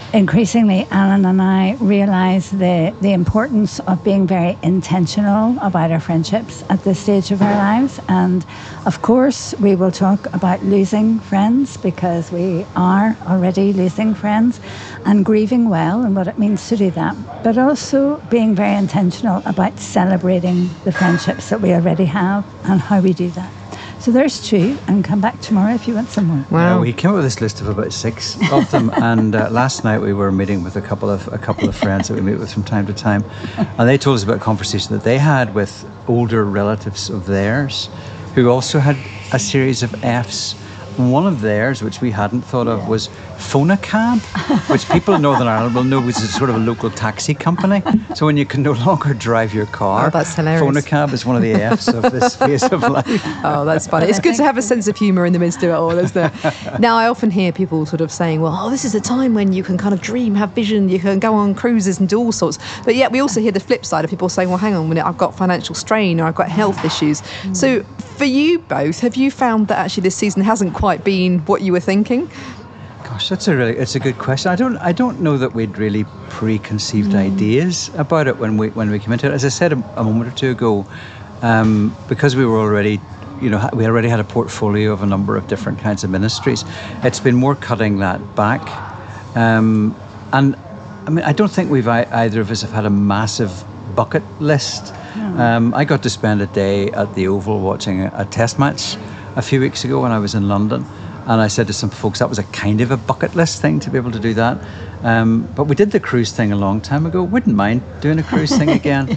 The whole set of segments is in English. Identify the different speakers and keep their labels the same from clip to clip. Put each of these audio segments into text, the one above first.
Speaker 1: increasingly, Alan and I realise the importance of being very intentional about our friendships at this stage of our lives. And of course, we will talk about losing friends, because we are already losing friends, and grieving well and what it means to do that. But also being very intentional about celebrating the friendships that we already have and how we do that. So there's 2, and come back tomorrow if you want some more.
Speaker 2: Wow.
Speaker 3: Yeah, we came up with this list of about 6 of them, and last night we were meeting with a couple of friends that we meet with from time to time, and they told us about a conversation that they had with older relatives of theirs who also had a series of Fs. One of theirs, which we hadn't thought of, was Phonacab, which people in Northern Ireland will know was a sort of a local taxi company. So when you can no longer drive your car,
Speaker 2: that's hilarious.
Speaker 3: Phonacab is one of the Fs of this phase of life.
Speaker 2: Oh, that's funny. It's good to have a sense of humour in the midst of it all, isn't it? Now, I often hear people sort of saying, well, this is a time when you can kind of dream, have vision, you can go on cruises and do all sorts. But yet we also hear the flip side of people saying, well, hang on a minute, I've got financial strain or I've got health issues. So for you both, have you found that actually this season hasn't quite been what you were thinking?
Speaker 3: Gosh, it's a good question. I don't know that we'd really preconceived ideas about it when we came into it. As I said a moment or two ago, because we were already, we already had a portfolio of a number of different kinds of ministries. It's been more cutting that back, and I mean, I don't think either of us have had a massive bucket list. I got to spend a day at the Oval watching a test match a few weeks ago when I was in London. And I said to some folks that was a kind of a bucket list thing to be able to do that. But we did the cruise thing a long time ago. Wouldn't mind doing a cruise thing again.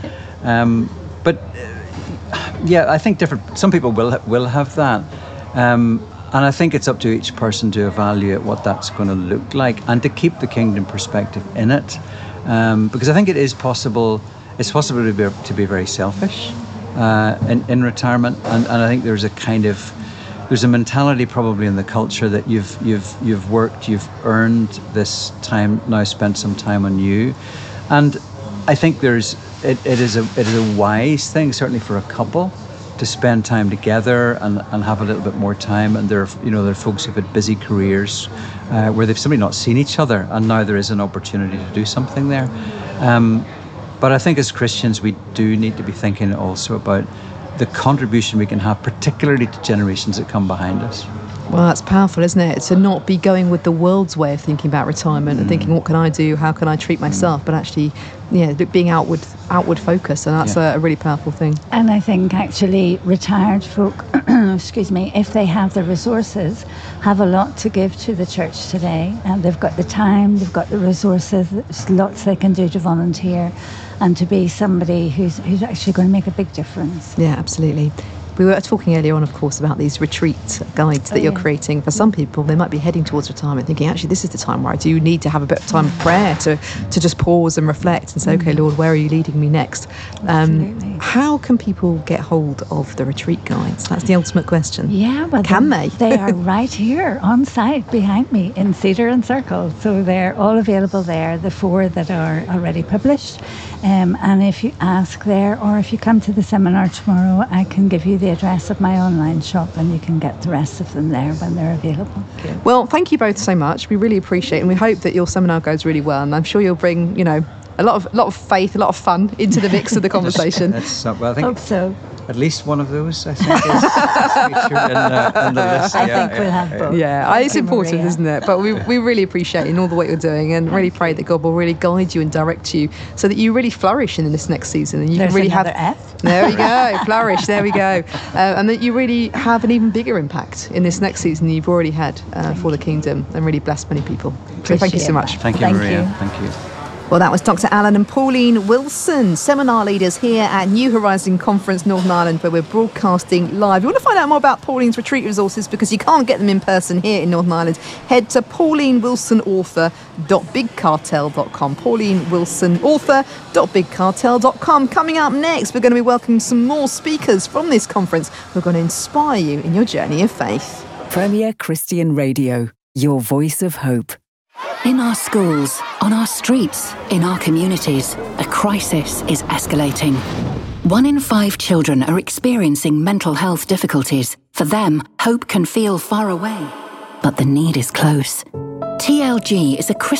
Speaker 3: I think some people will have that. And I think it's up to each person to evaluate what that's going to look like and to keep the kingdom perspective in it. Because I think it is possible. It's possible to be very selfish in retirement. And I think there's a mentality probably in the culture that you've worked, you've earned this time, now spent some time on you. And I think it is a wise thing, certainly for a couple, to spend time together and have a little bit more time. And there are folks who've had busy careers where they've simply not seen each other, and now there is an opportunity to do something there. But I think as Christians, we do need to be thinking also about the contribution we can have, particularly to generations that come behind us.
Speaker 2: Well, that's powerful, isn't it? To not be going with the world's way of thinking about retirement and thinking, what can I do? How can I treat myself? But actually, being outward focused, and that's a really powerful thing.
Speaker 1: And I think actually retired folk, if they have the resources, have a lot to give to the church today. And they've got the time, they've got the resources, there's lots they can do to volunteer and to be somebody who's actually going to make a big difference.
Speaker 2: Yeah, absolutely. We were talking earlier on, of course, about these retreat guides that you're creating. For some people, they might be heading towards retirement thinking, actually, this is the time where I do need to have a bit of time of prayer to just pause and reflect and say, okay, Lord, where are you leading me next? How can people get hold of the retreat guides? That's the ultimate question.
Speaker 1: Yeah, well,
Speaker 2: can they?
Speaker 1: They are right here on site behind me in Cedar and Circle. So they're all available there, the 4 that are already published. And if you ask there, or if you come to the seminar tomorrow, I can give you the address of my online shop and you can get the rest of them there when they're available.
Speaker 2: Well, thank you both so much. We really appreciate it, and we hope that your seminar goes really well, and I'm sure you'll bring, a lot of faith, a lot of fun into the mix of the conversation.
Speaker 3: I think
Speaker 1: hope so.
Speaker 3: At least one of those, I think, is featured in the list.
Speaker 1: I think we'll have both.
Speaker 2: Yeah, it's important, isn't it? But we really appreciate it and all the work you're doing, and really pray that God will really guide you and direct you so that you really flourish in this next season. And you
Speaker 1: There's
Speaker 2: can really
Speaker 1: another
Speaker 2: have.
Speaker 1: F.
Speaker 2: There we go, flourish. There we go, and that you really have an even bigger impact in this next season than you've already had for the kingdom, and really bless many people. So thank you so much.
Speaker 3: Thank you, Maria. Thank you.
Speaker 2: Well, that was Dr. Alan and Pauline Wilson, seminar leaders here at New Horizon Conference Northern Ireland, where we're broadcasting live. If you want to find out more about Pauline's retreat resources, because you can't get them in person here in Northern Ireland, head to paulinewilsonauthor.bigcartel.com. paulinewilsonauthor.bigcartel.com. Coming up next, we're going to be welcoming some more speakers from this conference who are going to inspire you in your journey of faith.
Speaker 4: Premier Christian Radio, your voice of hope.
Speaker 5: In our schools, on our streets, in our communities, a crisis is escalating. 1 in 5 children are experiencing mental health difficulties. For them, hope can feel far away, but the need is close. TLG is a Christian